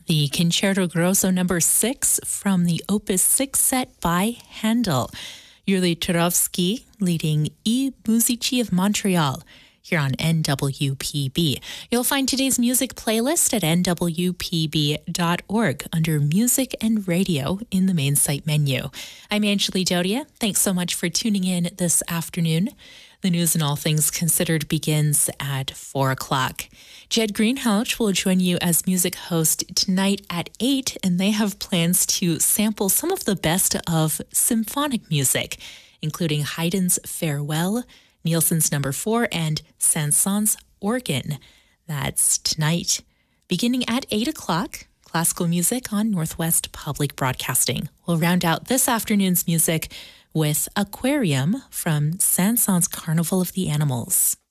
The Concerto Grosso number 6 from the Opus 6 set by Handel. Yuri Turovsky leading I Musici of Montreal here on NWPB. You'll find today's music playlist at nwpb.org under Music and Radio in the main site menu. I'm Anjali Dodia. Thanks so much for tuning in this afternoon. The news and all things considered begins at 4 o'clock. Jed Greenhalgh will join you as music host tonight at 8, and they have plans to sample some of the best of symphonic music, including Haydn's Farewell, Nielsen's Number 4, and Saint-Saëns Organ. That's tonight, beginning at 8 o'clock. Classical music on Northwest Public Broadcasting. We'll round out this afternoon's music with Aquarium from Saint-Saëns Carnival of the Animals.